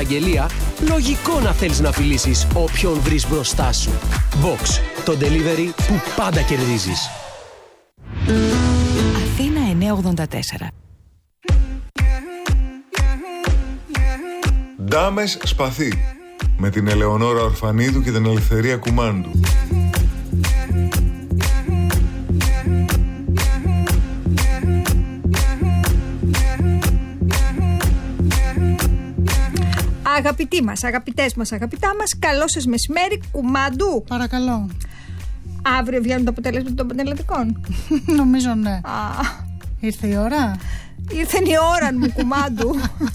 παραγγελία, λογικό να θέλεις να φιλήσεις όποιον βρεις μπροστά σου. Vox, το delivery που πάντα κερδίζεις. Αθήνα 984. Ντάμες Σπαθί, με την Ελεονόρα Ορφανίδου και την Ελευθερία Κουμάντου. Αγαπητοί μας, αγαπητές μας, αγαπητά μας, καλό σας μεσημέρι, Κουμάντου. Παρακαλώ. Αύριο βγαίνουν τα αποτελέσματα των πανελλαδικών. Νομίζω ναι. Ήρθε η ώρα. Ήρθε η ώρα μου, Κουμάντου.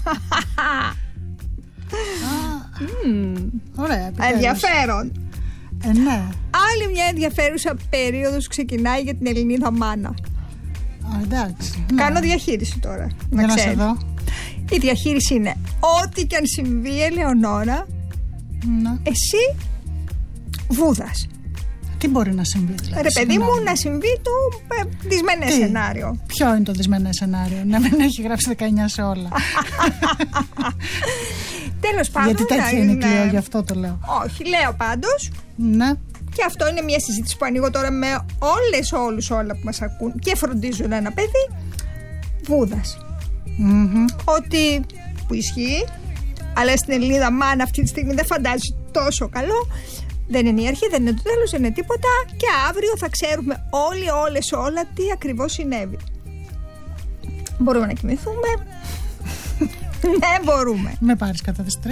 Ωραία. Ενδιαφέρον. Ναι. Άλλη μια ενδιαφέρουσα περίοδος ξεκινάει για την Ελληνίδα μάνα. Εντάξει. Κάνω διαχείριση τώρα. Για να σε δω. Η διαχείριση είναι ό,τι και αν συμβεί, Ελεονόρα, εσύ Βούδας. Τι μπορεί να συμβεί, δηλαδή? Ρε παιδί μου, να συμβεί το δυσμενές σενάριο. Ποιο είναι το δυσμενές σενάριο? Να μην έχει γράψει 19 σε όλα. Τέλος πάντων. Γιατί τέτοια είναι Κλειό, γι' αυτό το λέω. Όχι, λέω πάντως. Ναι. Και αυτό είναι μια συζήτηση που ανοίγω τώρα με όλα που μας ακούν και φροντίζουν ένα παιδί. Βούδας. Ότι που ισχύει, αλλά στην Ελληνίδα μάνα αυτή τη στιγμή δεν φαντάζει τόσο καλό. Δεν είναι η αρχή, δεν είναι το τέλος, δεν είναι τίποτα. Και αύριο θα ξέρουμε όλοι, όλες, όλα τι ακριβώς συνέβη. Μπορούμε να κοιμηθούμε. Ναι, μπορούμε. Με πάρεις κατά τις 3.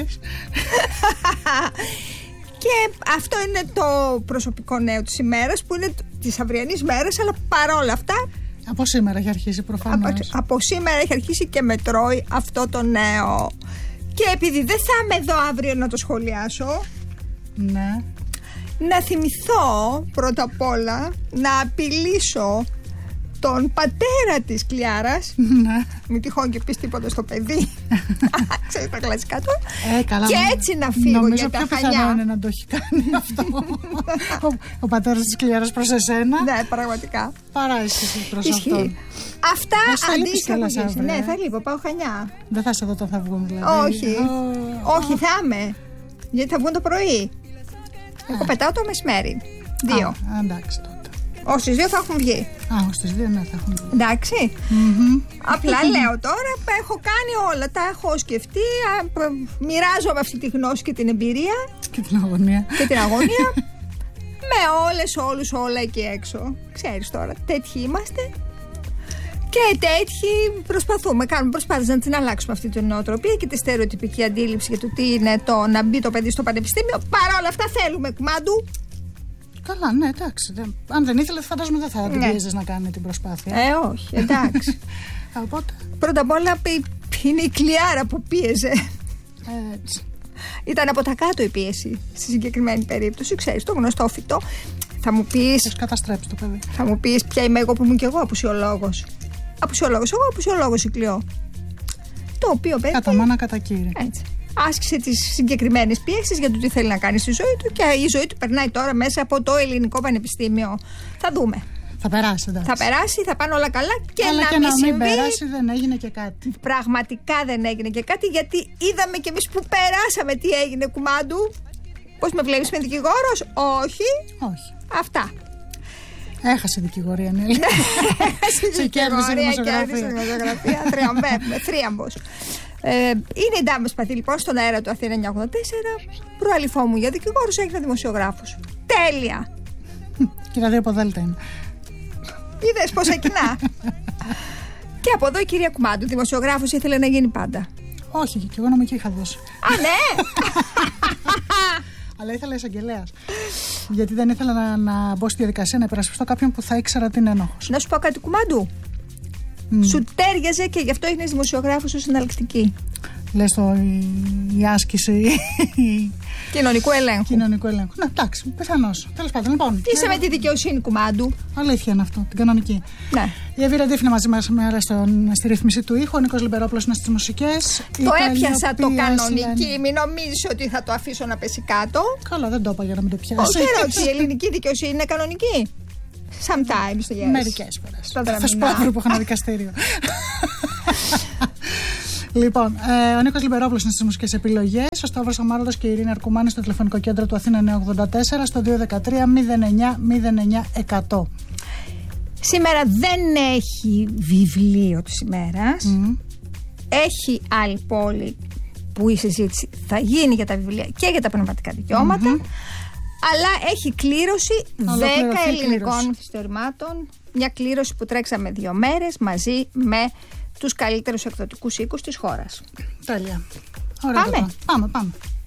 Και αυτό είναι το προσωπικό νέο της ημέρας, που είναι της αυριανής μέρας, αλλά παρόλα αυτά. Από σήμερα έχει αρχίσει προφανώς. Από σήμερα έχει αρχίσει και με τρώει αυτό το νέο. Και επειδή δεν θα είμαι εδώ αύριο να το σχολιάσω, ναι, να θυμηθώ πρώτα απ' όλα να απειλήσω τον πατέρα της Κλιάρας. Ναι. Μην τυχόν και πεις τίποτα στο παιδί. Ξέρεις τα κλασικά του. Καλά, και έτσι να φύγω για τα Χανιά. Νομίζω πιο πιθανό είναι να το έχει κάνει αυτό ο πατέρας της Κλιάρας προς εσένα. Ναι, πραγματικά. Παρά εσύ προς αυτόν. Αυτά αντίστοιχα. Ναι, θα λείπω, πάω Χανιά. Δεν θα σε δω όταν θα βγουν, δηλαδή? Όχι, θα είμαι. Γιατί θα βγουν το πρωί. Εγώ πετάω το μεσημέρι. 2. Εντάξει τότε. Ως τις 2 θα έχουν βγει. Ως τις 2 ναι, θα έχουν βγει. Εντάξει. Απλά λέω τώρα, έχω κάνει όλα, τα έχω σκεφτεί, μοιράζομαι αυτή τη γνώση και την εμπειρία. Και την αγωνία. Με όλους, όλα εκεί έξω. Ξέρεις τώρα, τέτοιοι είμαστε. Και τέτοιοι προσπαθούμε, κάνουμε προσπάθειες να την αλλάξουμε αυτή την νοοτροπία και τη στερεοτυπική αντίληψη για το τι είναι το να μπει το παιδί στο πανεπιστήμιο. Παρά όλα αυτά θέλουμε, Κουμάντου. Καλά, ναι, εντάξει. Αν δεν ήθελε, φαντάζομαι δεν θα την πίεζες να κάνει την προσπάθεια. Όχι, εντάξει. Οπότε. Πρώτα απ' όλα είναι η Κλιάρα που πίεζε. Έτσι. Ήταν από τα κάτω η πίεση στη συγκεκριμένη περίπτωση. Ξέρεις, το γνωστό φυτό. Θα μου πεις. Έχεις καταστρέψει το παιδί. Θα μου πεις ποια είμαι εγώ που ήμουν κι εγώ απουσιολόγος. Απουσιολόγος η Κλειό. Το οποίο παιδί. Κατά μάνα, κατά κύριε. Έτσι. Άσκησε τις συγκεκριμένες πίεσεις για το τι θέλει να κάνει στη ζωή του και η ζωή του περνάει τώρα μέσα από το Ελληνικό Πανεπιστήμιο. Θα δούμε. Θα περάσει, εντάξει. Θα περάσει, θα πάνε όλα καλά και αλλά να και μην να συμβεί. μην περάσει, δεν έγινε και κάτι. Πραγματικά δεν έγινε και κάτι, γιατί είδαμε κι εμείς που περάσαμε τι έγινε, Κουμάντου. Πώς με βλέπεις, με δικηγόρος? Όχι. Αυτά. Έχασε δικηγορία, Νέλη. Σε κέρδισε δημοσιογραφία. Θρίαμβος. Είναι η Ντάμες Σπαθί λοιπόν στον αέρα του Αθήνα 984. Προαλυφό μου για δικηγόρους, έγινε δημοσιογράφος. Τέλεια. Και τα δύο ποδέλτα είναι. Είδες πόσα κοινά. Και από εδώ η κυρία Κουμάντου, δημοσιογράφος ήθελε να γίνει πάντα. Όχι, και εγώ νομική είχα δώσει. Α, ναι. Αλλά ήθελα εισαγγελέας. Γιατί δεν ήθελα να μπω στη διαδικασία να υπερασπιστώ κάποιον που θα ήξερα ότι είναι ένοχος. Να σου πω κάτι, Κουμάντου. Σου τέριαζε και γι' αυτό έγινες δημοσιογράφος ως συναλλακτική. Λες η άσκηση κοινωνικού ελέγχου. Ναι, εντάξει, πιθανώς. Τέλος πάντων, λοιπόν. Είσαι με τη δικαιοσύνη, Κουμάντου. Αλήθεια είναι αυτό, την κανονική. Ναι. Η Εβίρα Ντίφ είναι μαζί μας στη ρύθμιση του ήχου. Ο Νίκος Λιμπερόπουλος είναι στις μουσικές. Το έπιασα το κανονική. Μην νομίζεις ότι θα το αφήσω να πέσει κάτω. Καλά, δεν το είπα για να μην το πιάσει. Όχι, ερώτηση. Η ελληνική δικαιοσύνη είναι κανονική. Sometimes, yes. Μερικές φορές. Θα σου πω αύριο που έχω ένα δικαστήριο. Λοιπόν, ο Νίκος Λιμπερόπουλος είναι στις μουσικές επιλογές, ο Σταύρος Αμάραντος και η Ειρήνη Αρκουμάνη στο τηλεφωνικό κέντρο του Αθήνα 984 στο 213-09-09-100. Σήμερα δεν έχει βιβλίο της ημέρας. Έχει άλλη πόλη που η συζήτηση θα γίνει για τα βιβλία και για τα πνευματικά δικαιώματα. Αλλά έχει κλήρωση 10 ελληνικών ιστορημάτων. Μια κλήρωση που τρέξαμε 2 μέρες μαζί με τους καλύτερους εκδοτικούς οίκους της χώρας. Τέλεια. Ωραία. Πάμε.